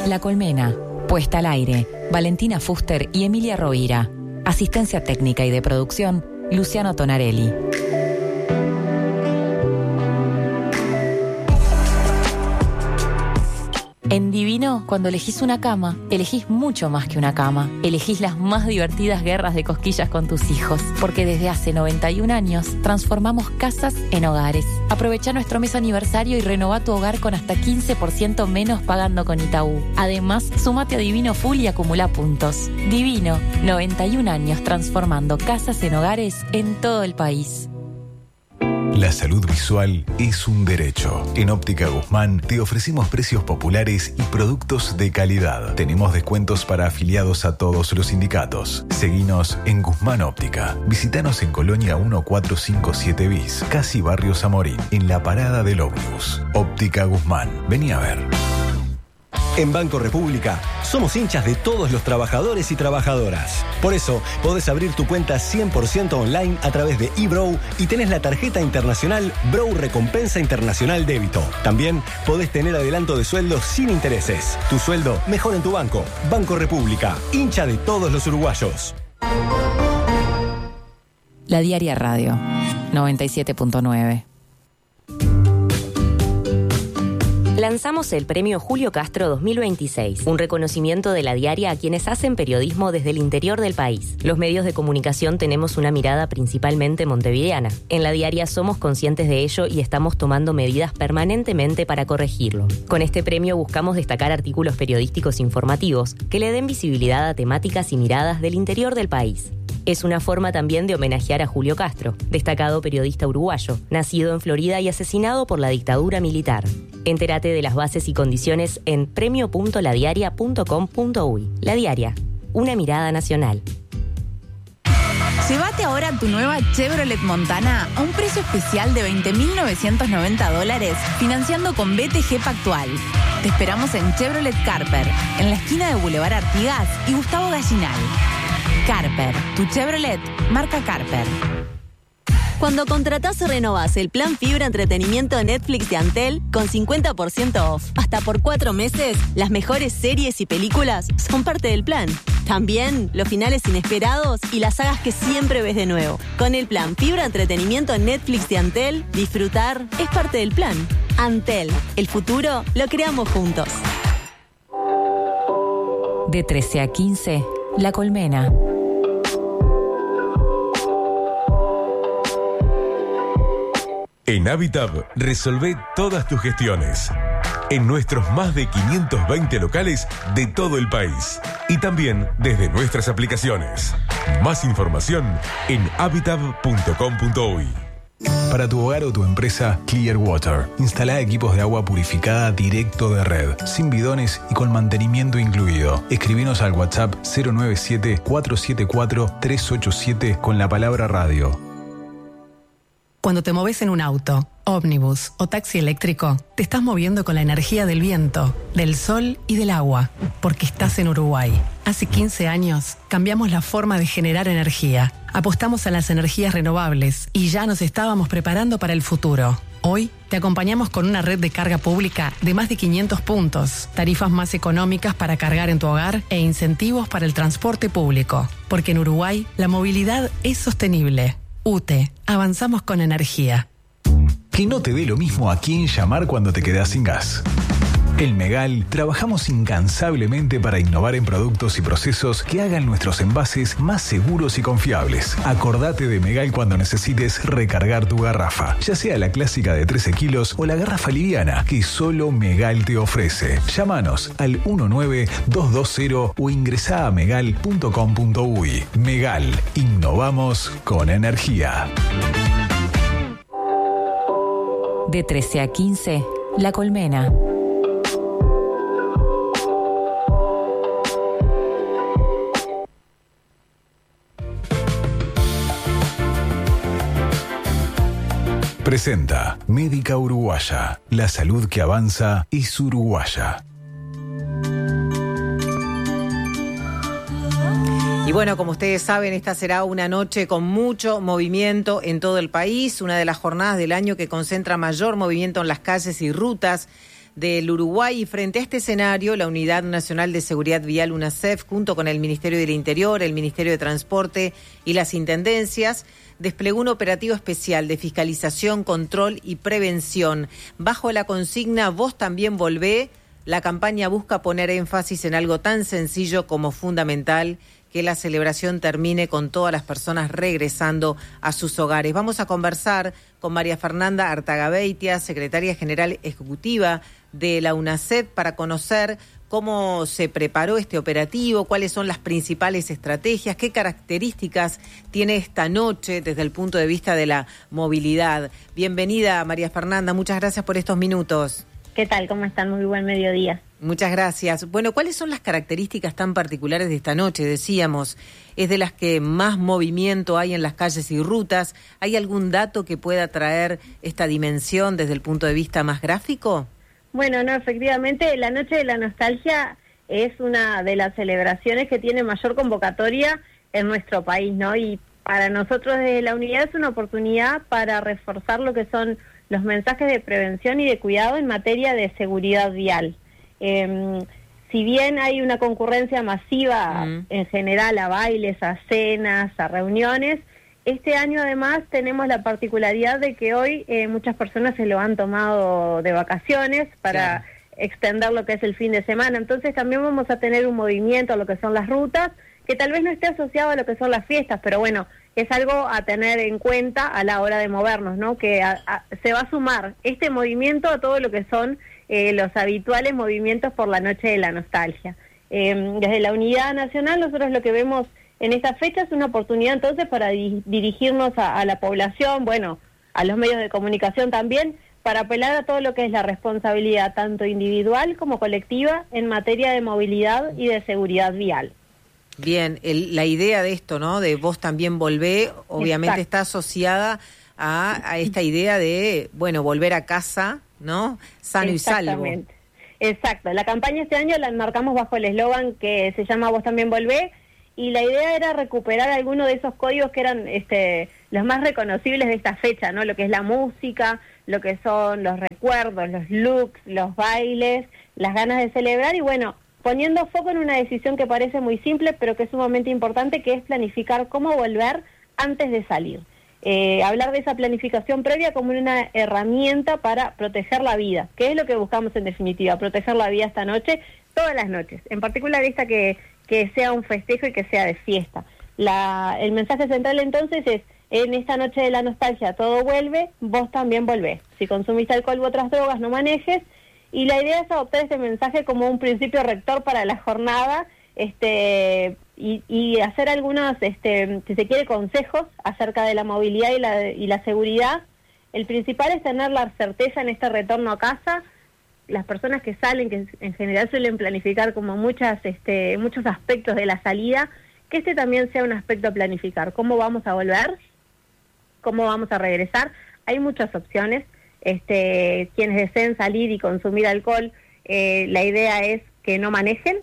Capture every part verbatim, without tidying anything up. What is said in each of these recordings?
La Colmena. Puesta al aire. Valentina Fuster y Emilia Rovira. Asistencia técnica y de producción, Luciano Tonarelli. En Divino, cuando elegís una cama, elegís mucho más que una cama. Elegís las más divertidas guerras de cosquillas con tus hijos, porque desde hace noventa y un años transformamos casas en hogares. Aprovecha nuestro mes aniversario y renová tu hogar con hasta quince por ciento menos pagando con Itaú. Además, sumate a Divino Full y acumula puntos. Divino, noventa y un años transformando casas en hogares en todo el país. La salud visual es un derecho. En Óptica Guzmán te ofrecemos precios populares y productos de calidad. Tenemos descuentos para afiliados a todos los sindicatos. Seguinos en Guzmán Óptica. Visítanos en Colonia mil cuatrocientos cincuenta y siete bis, casi Barrio Zamorín, en la parada del ómnibus. Óptica Guzmán. Vení a ver. En Banco República somos hinchas de todos los trabajadores y trabajadoras. Por eso podés abrir tu cuenta cien por ciento online a través de eBrow y tenés la tarjeta internacional Brow Recompensa Internacional Débito. También podés tener adelanto de sueldo sin intereses. Tu sueldo mejor en tu banco. Banco República, hincha de todos los uruguayos. La Diaria Radio, noventa y siete punto nueve. Lanzamos el Premio Julio Castro dos mil veintiséis, un reconocimiento de La Diaria a quienes hacen periodismo desde el interior del país. Los medios de comunicación tenemos una mirada principalmente montevideana. En La Diaria somos conscientes de ello y estamos tomando medidas permanentemente para corregirlo. Con este premio buscamos destacar artículos periodísticos informativos que le den visibilidad a temáticas y miradas del interior del país. Es una forma también de homenajear a Julio Castro, destacado periodista uruguayo, nacido en Florida y asesinado por la dictadura militar. Entérate de las bases y condiciones en premio punto la diaria punto com punto uy. La Diaria, una mirada nacional. Llévate ahora tu nueva Chevrolet Montana a un precio especial de veinte mil novecientos noventa dólares, financiando con B T G Pactual. Te esperamos en Chevrolet Carper, en la esquina de Boulevard Artigas y Gustavo Gallinal. Carper, tu Chevrolet, marca Carper. Cuando contratás o renovás el plan Fibra Entretenimiento de Netflix de Antel con cincuenta por ciento off, hasta por cuatro meses, las mejores series y películas son parte del plan. También los finales inesperados y las sagas que siempre ves de nuevo. Con el plan Fibra Entretenimiento en Netflix de Antel, disfrutar es parte del plan. Antel, el futuro lo creamos juntos. De trece a quince, La Colmena. En Habitab resolvé todas tus gestiones. En nuestros más de quinientos veinte locales de todo el país. Y también desde nuestras aplicaciones. Más información en habitab punto com punto uy. Para tu hogar o tu empresa, Clear Water. Instala equipos de agua purificada directo de red, sin bidones y con mantenimiento incluido. Escribinos al WhatsApp cero nueve siete, cuatro siete cuatro, tres ocho siete con la palabra radio. Cuando te moves en un auto, ómnibus o taxi eléctrico, te estás moviendo con la energía del viento, del sol y del agua, porque estás en Uruguay. Hace quince años cambiamos la forma de generar energía, apostamos a las energías renovables y ya nos estábamos preparando para el futuro. Hoy te acompañamos con una red de carga pública de más de quinientos puntos, tarifas más económicas para cargar en tu hogar e incentivos para el transporte público, porque en Uruguay la movilidad es sostenible. U T E, avanzamos con energía. Que no te dé lo mismo a quién llamar cuando te quedás sin gas. En Megal trabajamos incansablemente para innovar en productos y procesos que hagan nuestros envases más seguros y confiables. Acordate de Megal cuando necesites recargar tu garrafa, ya sea la clásica de trece kilos o la garrafa liviana que solo Megal te ofrece. Llámanos al uno nueve dos dos cero o ingresá a megal punto com punto uy. Megal, innovamos con energía. De trece a quince, La Colmena. Presenta Médica Uruguaya. La salud que avanza es uruguaya. Y bueno, como ustedes saben, esta será una noche con mucho movimiento en todo el país, una de las jornadas del año que concentra mayor movimiento en las calles y rutas del Uruguay. Y frente a este escenario, la Unidad Nacional de Seguridad Vial, UNASEV, junto con el Ministerio del Interior, el Ministerio de Transporte y las Intendencias, desplegó un operativo especial de fiscalización, control y prevención. Bajo la consigna Vos también volvé, la campaña busca poner énfasis en algo tan sencillo como fundamental, que la celebración termine con todas las personas regresando a sus hogares. Vamos a conversar con María Fernanda Artagabeitia, secretaria general ejecutiva de la UNASEV, para conocer cómo se preparó este operativo, cuáles son las principales estrategias, qué características tiene esta noche desde el punto de vista de la movilidad. Bienvenida, María Fernanda, muchas gracias por estos minutos. ¿Qué tal? ¿Cómo están? Muy buen mediodía. Muchas gracias. Bueno, ¿cuáles son las características tan particulares de esta noche? Decíamos, es de las que más movimiento hay en las calles y rutas. ¿Hay algún dato que pueda traer esta dimensión desde el punto de vista más gráfico? Bueno, no, efectivamente, la Noche de la Nostalgia es una de las celebraciones que tiene mayor convocatoria en nuestro país, ¿no? Y para nosotros desde la unidad es una oportunidad para reforzar lo que son los mensajes de prevención y de cuidado en materia de seguridad vial. Eh, si bien hay una concurrencia masiva uh-huh. en general a bailes, a cenas, a reuniones, este año además tenemos la particularidad de que hoy eh, muchas personas se lo han tomado de vacaciones para claro. extender lo que es el fin de semana. Entonces también vamos a tener un movimiento a lo que son las rutas, que tal vez no esté asociado a lo que son las fiestas, pero bueno, es algo a tener en cuenta a la hora de movernos, ¿no? Que a, a, se va a sumar este movimiento a todo lo que son eh, los habituales movimientos por la Noche de la Nostalgia. Eh, desde la Unidad Nacional nosotros lo que vemos en esta fecha es una oportunidad entonces para di- dirigirnos a, a la población, bueno, a los medios de comunicación también, para apelar a todo lo que es la responsabilidad tanto individual como colectiva en materia de movilidad y de seguridad vial. Bien, el, la idea de esto, ¿no? De Vos también volvé, obviamente Exacto. está asociada a, a esta idea de, bueno, volver a casa, ¿no? Sano y salvo. Exactamente. Exacto. La campaña este año la enmarcamos bajo el eslogan que se llama Vos también volvé, y la idea era recuperar algunos de esos códigos que eran este, los más reconocibles de esta fecha, ¿no? Lo que es la música, lo que son los recuerdos, los looks, los bailes, las ganas de celebrar y bueno, poniendo foco en una decisión que parece muy simple, pero que es sumamente importante, que es planificar cómo volver antes de salir. Eh, hablar de esa planificación previa como una herramienta para proteger la vida, que es lo que buscamos en definitiva, proteger la vida esta noche, todas las noches, en particular esta que, que sea un festejo y que sea de fiesta. La, el mensaje central entonces es, en esta noche de la nostalgia todo vuelve, vos también volvés. Si consumiste alcohol u otras drogas, no manejes. Y la idea es adoptar este mensaje como un principio rector para la jornada este y, y hacer algunos, este, si se quiere, consejos acerca de la movilidad y la, y la seguridad. El principal es tener la certeza en este retorno a casa. Las personas que salen, que en general suelen planificar como muchas, este, muchos aspectos de la salida, que este también sea un aspecto a planificar. ¿Cómo vamos a volver? ¿Cómo vamos a regresar? Hay muchas opciones. Este, quienes deseen salir y consumir alcohol, eh, la idea es que no manejen,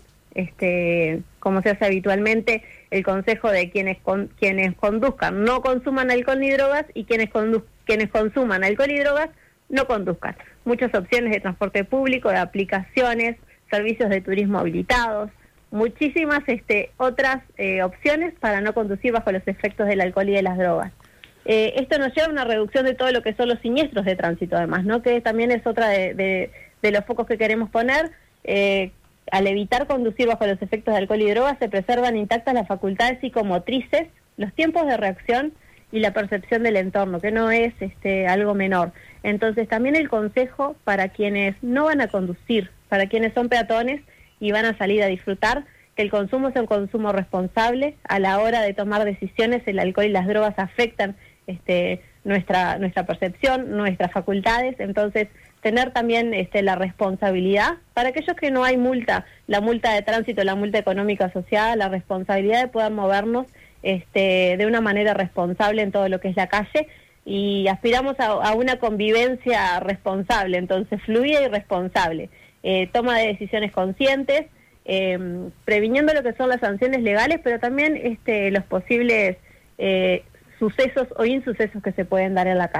este, como se hace habitualmente, el consejo de quienes con, quienes conduzcan no consuman alcohol ni drogas y quienes condu- quienes consuman alcohol y drogas no conduzcan. Muchas opciones de transporte público, de aplicaciones, servicios de turismo habilitados, muchísimas este, otras eh, opciones para no conducir bajo los efectos del alcohol y de las drogas. Eh, esto nos lleva a una reducción de todo lo que son los siniestros de tránsito, además, ¿no? Que también es otra de, de, de los focos que queremos poner. Eh, al evitar conducir bajo los efectos de alcohol y drogas, se preservan intactas las facultades psicomotrices, los tiempos de reacción y la percepción del entorno, que no es este, algo menor. Entonces, también el consejo para quienes no van a conducir, para quienes son peatones y van a salir a disfrutar, que el consumo es un consumo responsable. A la hora de tomar decisiones, el alcohol y las drogas afectan Este, nuestra nuestra percepción, nuestras facultades, entonces tener también este, la responsabilidad, para aquellos que no hay multa, la multa de tránsito, la multa económica asociada, la responsabilidad de poder movernos este, de una manera responsable en todo lo que es la calle, y aspiramos a, a una convivencia responsable, entonces fluida y responsable, eh, toma de decisiones conscientes, eh, previniendo lo que son las sanciones legales, pero también este, los posibles eh, sucesos o insucesos que se pueden dar en la calle.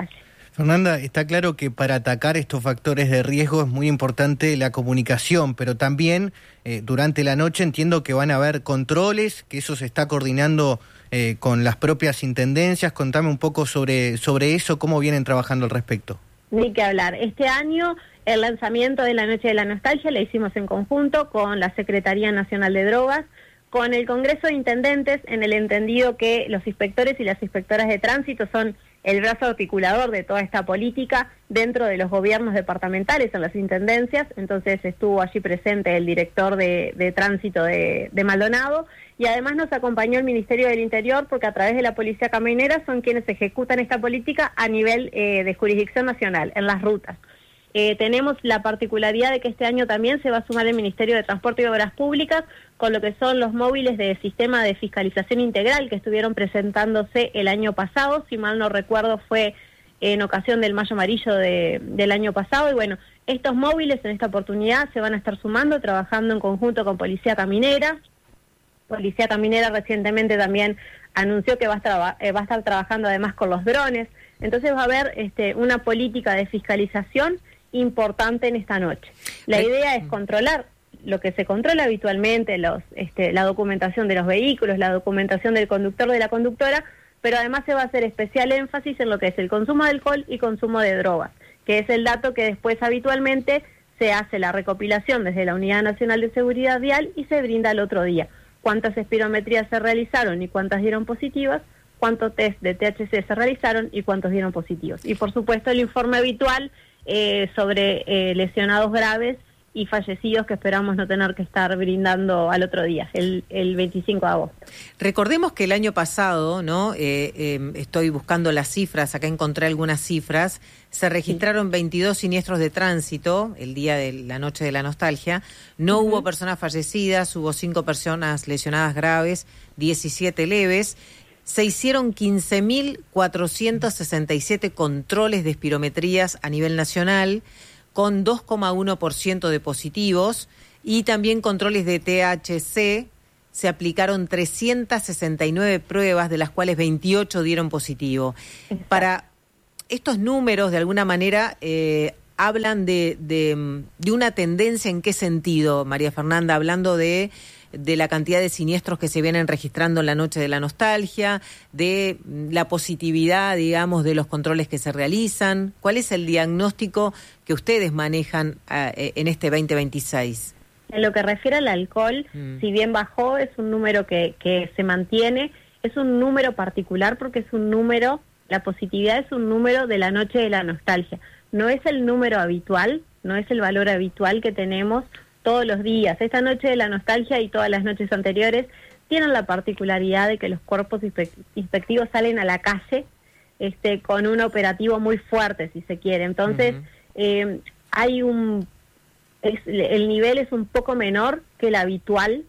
Fernanda, está claro que para atacar estos factores de riesgo es muy importante la comunicación, pero también eh, durante la noche entiendo que van a haber controles, que eso se está coordinando eh, con las propias intendencias. Contame un poco sobre, sobre eso, cómo vienen trabajando al respecto. Ni que hablar. Este año el lanzamiento de la Noche de la Nostalgia lo hicimos en conjunto con la Secretaría Nacional de Drogas, con el Congreso de Intendentes, en el entendido que los inspectores y las inspectoras de tránsito son el brazo articulador de toda esta política dentro de los gobiernos departamentales, en las intendencias. Entonces estuvo allí presente el director de, de tránsito de, de Maldonado, y además nos acompañó el Ministerio del Interior, porque a través de la Policía Caminera son quienes ejecutan esta política a nivel eh, de jurisdicción nacional, en las rutas. Eh, tenemos la particularidad de que este año también se va a sumar el Ministerio de Transporte y Obras Públicas con lo que son los móviles de sistema de fiscalización integral que estuvieron presentándose el año pasado, si mal no recuerdo fue en ocasión del Mayo Amarillo de, del año pasado, y bueno, estos móviles en esta oportunidad se van a estar sumando, trabajando en conjunto con Policía Caminera. Policía Caminera recientemente también anunció que va a, estar, eh, va a estar trabajando además con los drones, entonces va a haber este, una política de fiscalización importante en esta noche. La idea es controlar lo que se controla habitualmente, los, este, la documentación de los vehículos, la documentación del conductor, de la conductora, pero además se va a hacer especial énfasis en lo que es el consumo de alcohol y consumo de drogas, que es el dato que después habitualmente se hace la recopilación desde la Unidad Nacional de Seguridad Vial y se brinda al otro día. Cuántas espirometrías se realizaron y cuántas dieron positivas, cuántos test de T H C se realizaron y cuántos dieron positivos. Y por supuesto el informe habitual Eh, sobre eh, lesionados graves y fallecidos que esperamos no tener que estar brindando al otro día, el, el veinticinco de agosto. Recordemos que el año pasado, ¿no? Eh, eh, estoy buscando las cifras, acá encontré algunas cifras, se registraron sí. veintidós siniestros de tránsito el día de la Noche de la Nostalgia, no uh-huh. hubo personas fallecidas, hubo cinco personas lesionadas graves, diecisiete leves. Se hicieron quince mil cuatrocientos sesenta y siete controles de espirometrías a nivel nacional, con dos coma uno por ciento de positivos, y también controles de T H C. Se aplicaron trescientas sesenta y nueve pruebas, de las cuales veintiocho dieron positivo. Exacto. Para estos números, de alguna manera, eh, hablan de, de, de una tendencia. ¿En qué sentido, María Fernanda? Hablando de... de la cantidad de siniestros que se vienen registrando en la Noche de la Nostalgia, de la positividad, digamos, de los controles que se realizan. ¿Cuál es el diagnóstico que ustedes manejan uh, en este veinte veintiséis? En lo que refiere al alcohol, mm. si bien bajó, es un número que, que se mantiene, es un número particular porque es un número, la positividad es un número de la Noche de la Nostalgia. No es el número habitual, no es el valor habitual que tenemos todos los días. Esta Noche de la Nostalgia y todas las noches anteriores tienen la particularidad de que los cuerpos inspectivos salen a la calle este, con un operativo muy fuerte, si se quiere. Entonces, uh-huh. eh, hay un... Es, el nivel es un poco menor que el habitual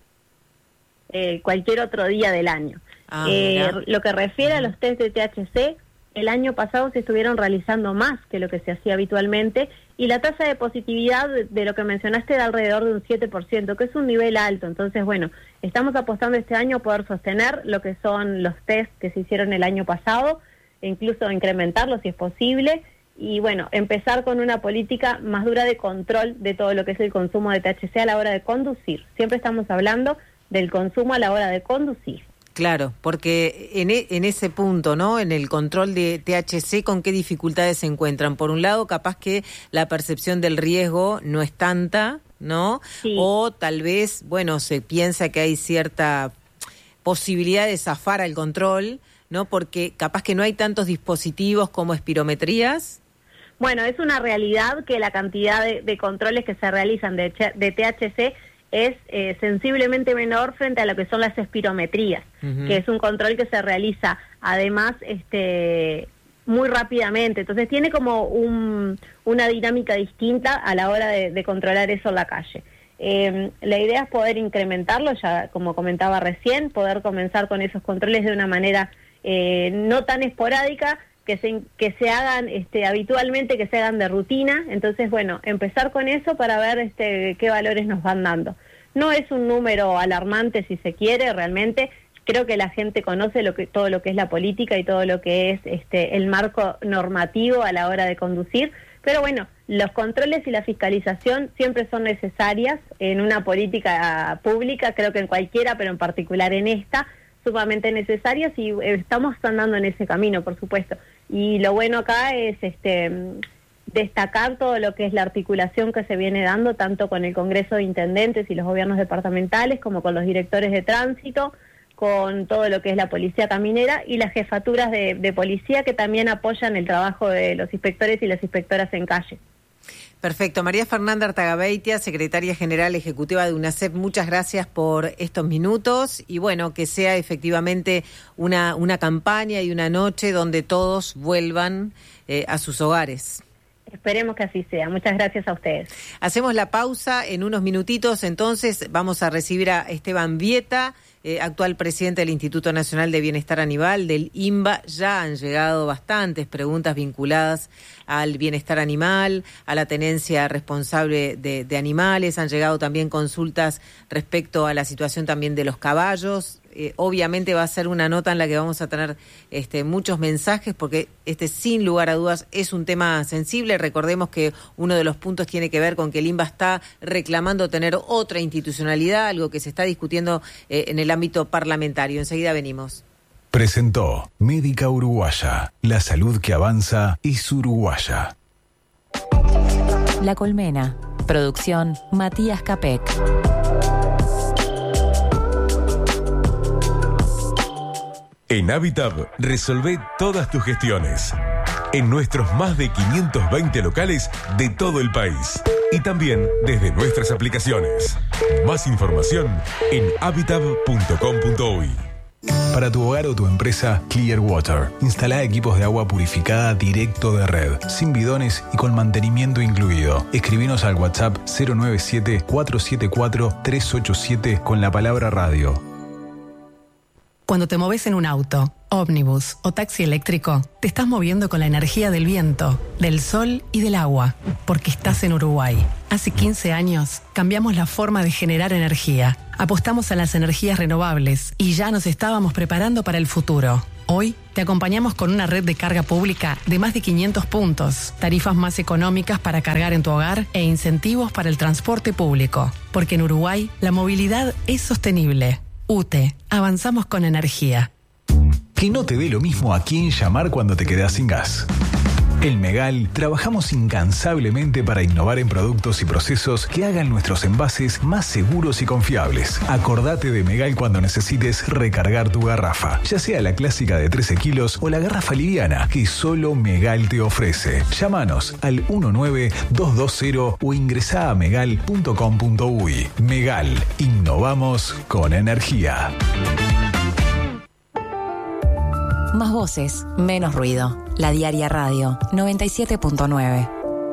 eh, cualquier otro día del año. Ah, eh, lo que refiere uh-huh. a los test de T H C, el año pasado se estuvieron realizando más que lo que se hacía habitualmente, y la tasa de positividad de, de lo que mencionaste de alrededor de un siete por ciento, que es un nivel alto. Entonces, bueno, estamos apostando este año a poder sostener lo que son los test que se hicieron el año pasado, e incluso incrementarlos si es posible, y bueno, empezar con una política más dura de control de todo lo que es el consumo de T H C a la hora de conducir. Siempre estamos hablando del consumo a la hora de conducir. Claro, porque en, e, en ese punto, ¿no? En el control de T H C, ¿con qué dificultades se encuentran? Por un lado, capaz que la percepción del riesgo no es tanta, ¿no? Sí. O tal vez, bueno, se piensa que hay cierta posibilidad de zafar al control, ¿no? Porque capaz que no hay tantos dispositivos como espirometrías. Bueno, es una realidad que la cantidad de, de controles que se realizan de, de T H C es eh, sensiblemente menor frente a lo que son las espirometrías, uh-huh. que es un control que se realiza además este muy rápidamente. Entonces tiene como un, una dinámica distinta a la hora de, de controlar eso en la calle. Eh, la idea es poder incrementarlo, ya como comentaba recién, poder comenzar con esos controles de una manera eh, no tan esporádica, que se, que se hagan este, habitualmente, que se hagan de rutina. Entonces, bueno, empezar con eso para ver este, qué valores nos van dando. No es un número alarmante, si se quiere, realmente. creo que la gente conoce lo que, todo lo que es la política y todo lo que es este, el marco normativo a la hora de conducir, pero bueno, los controles y la fiscalización siempre son necesarias en una política pública, creo que en cualquiera, pero en particular en esta, sumamente necesarias, y estamos andando en ese camino, por supuesto. Y lo bueno acá es este destacar todo lo que es la articulación que se viene dando, tanto con el Congreso de Intendentes y los gobiernos departamentales, como con los directores de tránsito, con todo lo que es la policía caminera y las jefaturas de, de policía, que también apoyan el trabajo de los inspectores y las inspectoras en calle. Perfecto. María Fernanda Artagabeitia, secretaria general ejecutiva de UNACEF, muchas gracias por estos minutos y bueno, que sea efectivamente una, una campaña y una noche donde todos vuelvan eh, a sus hogares. Esperemos que así sea. Muchas gracias a ustedes. Hacemos la pausa en unos minutitos, entonces vamos a recibir a Esteban Vieta, eh, actual presidente del Instituto Nacional de Bienestar Animal, del I N B A. Ya han llegado bastantes preguntas vinculadas al bienestar animal, a la tenencia responsable de, de animales. Han llegado también consultas respecto a la situación también de los caballos. Eh, obviamente va a ser una nota en la que vamos a tener este, muchos mensajes, porque este sin lugar a dudas es un tema sensible. Recordemos que uno de los puntos tiene que ver con que el I N B A está reclamando tener otra institucionalidad, algo que se está discutiendo eh, en el ámbito parlamentario. Enseguida venimos. Presentó Médica Uruguaya. La salud que avanza es uruguaya. La Colmena. Producción Matías Capek. En Habitab, resolvé todas tus gestiones. En nuestros más de quinientos veinte locales de todo el país. Y también desde nuestras aplicaciones. Más información en habitab punto com punto uy. Para tu hogar o tu empresa, Clearwater. Instala equipos de agua purificada directo de red, sin bidones y con mantenimiento incluido. Escribinos al WhatsApp cero nueve siete, cuatro siete cuatro, tres ocho siete con la palabra radio. Cuando te moves en un auto, ómnibus o taxi eléctrico, te estás moviendo con la energía del viento, del sol y del agua, porque estás en Uruguay. Hace quince años cambiamos la forma de generar energía, apostamos a las energías renovables y ya nos estábamos preparando para el futuro. Hoy te acompañamos con una red de carga pública de más de quinientos puntos, tarifas más económicas para cargar en tu hogar e incentivos para el transporte público, porque en Uruguay la movilidad es sostenible. U T E, avanzamos con energía. Que no te dé lo mismo a quién llamar cuando te quedás sin gas. En Megal trabajamos incansablemente para innovar en productos y procesos que hagan nuestros envases más seguros y confiables. Acordate de Megal cuando necesites recargar tu garrafa, ya sea la clásica de trece kilos o la garrafa liviana que solo Megal te ofrece. Llámanos al uno nueve dos dos cero o ingresá a megal punto com punto uy. Megal, innovamos con energía. Más voces, menos ruido. La Diaria Radio, noventa y siete punto nueve.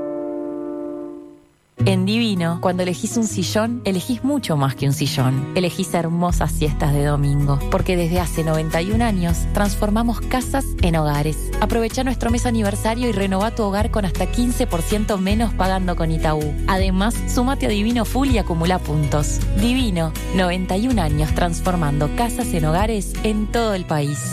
En Divino, cuando elegís un sillón, elegís mucho más que un sillón. Elegís hermosas siestas de domingo, porque desde hace noventa y un años transformamos casas en hogares. Aprovecha nuestro mes aniversario y renová tu hogar con hasta quince por ciento menos pagando con Itaú. Además, súmate a Divino Full y acumula puntos. Divino, noventa y un años transformando casas en hogares en todo el país.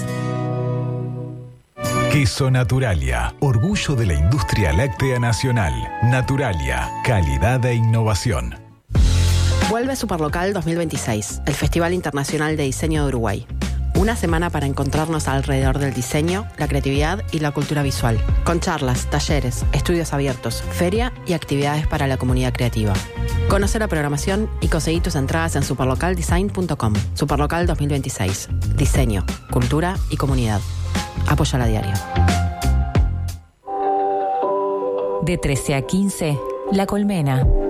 Queso Naturalia, orgullo de la industria láctea nacional. Naturalia, calidad e innovación. Vuelve Superlocal dos mil veintiséis, el Festival Internacional de Diseño de Uruguay. Una semana para encontrarnos alrededor del diseño, la creatividad y la cultura visual. Con charlas, talleres, estudios abiertos, feria y actividades para la comunidad creativa. Conoce la programación y conseguí tus entradas en superlocal design punto com. Superlocal dos mil veintiséis. Diseño, cultura y comunidad. Apoya la Diaria. De trece a quince, La Colmena.